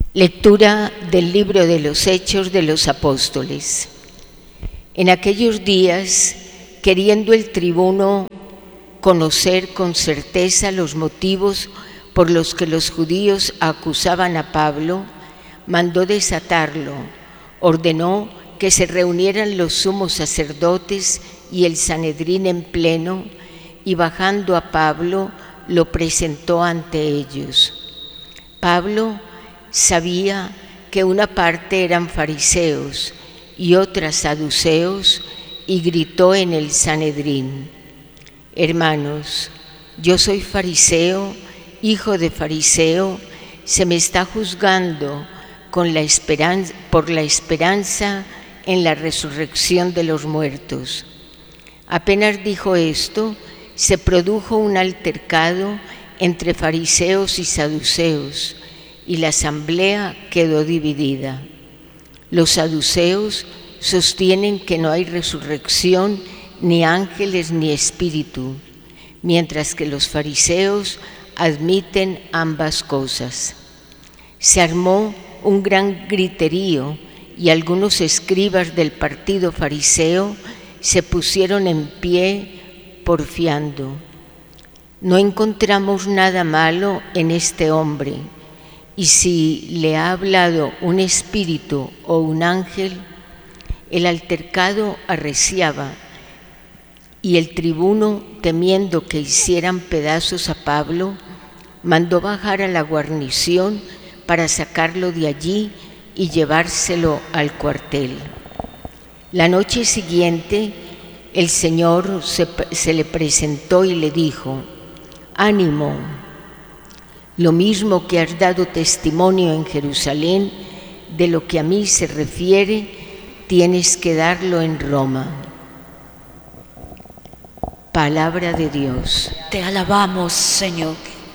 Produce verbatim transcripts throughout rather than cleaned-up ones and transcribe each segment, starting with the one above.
Lectura del libro de los Hechos de los Apóstoles. En aquellos días, queriendo el tribuno conocer con certeza los motivos por los que los judíos acusaban a Pablo, mandó desatarlo, ordenó que se reunieran los sumos sacerdotes y el Sanedrín en pleno, y bajando a Pablo, lo presentó ante ellos. Pablo sabía que una parte eran fariseos y otra saduceos, y gritó en el Sanedrín: Hermanos, yo soy fariseo, hijo de fariseo, se me está juzgando con la esperanza, por la esperanza en la resurrección de los muertos. Apenas dijo esto, se produjo un altercado entre fariseos y saduceos, y la asamblea quedó dividida. Los saduceos sostienen que no hay resurrección, ni ángeles ni espíritu, mientras que los fariseos admiten ambas cosas. Se armó un gran griterío y algunos escribas del partido fariseo se pusieron en pie porfiando: no encontramos nada malo en este hombre, y si le ha hablado un espíritu o un ángel. El altercado arreciaba, y el tribuno, temiendo que hicieran pedazos a Pablo, mandó bajar a la guarnición para sacarlo de allí y llevárselo al cuartel. La noche siguiente, el Señor se, se le presentó y le dijo: ánimo, lo mismo que has dado testimonio en Jerusalén, de lo que a mí se refiere, tienes que darlo en Roma. Palabra de Dios. Te alabamos, Señor.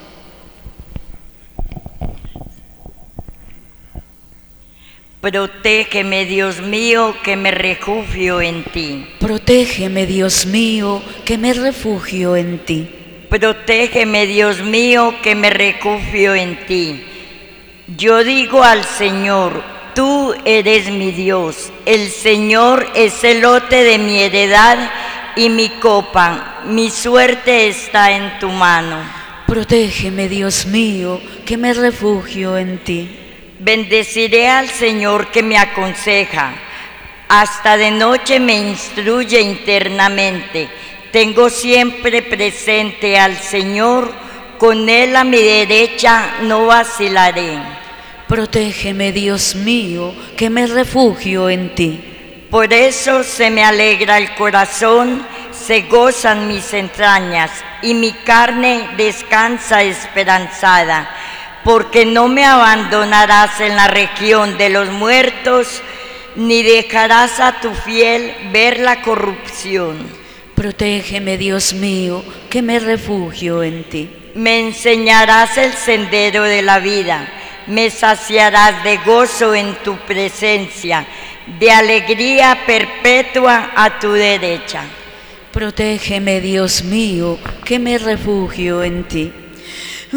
Protégeme, Dios mío, que me refugio en ti. Protégeme, Dios mío, que me refugio en ti. Protégeme, Dios mío, que me refugio en ti. Yo digo al Señor: tú eres mi Dios. El Señor es el lote de mi heredad y mi copa. Mi suerte está en tu mano. Protégeme, Dios mío, que me refugio en ti. Bendeciré al Señor que me aconseja. Hasta de noche me instruye internamente. Tengo siempre presente al Señor, con Él a mi derecha no vacilaré. Protégeme, Dios mío, que me refugio en ti. Por eso se me alegra el corazón, se gozan mis entrañas, y mi carne descansa esperanzada, porque no me abandonarás en la región de los muertos, ni dejarás a tu fiel ver la corrupción. Protégeme, Dios mío, que me refugio en ti. Me enseñarás el sendero de la vida, me saciarás de gozo en tu presencia, de alegría perpetua a tu derecha. Protégeme, Dios mío, que me refugio en ti.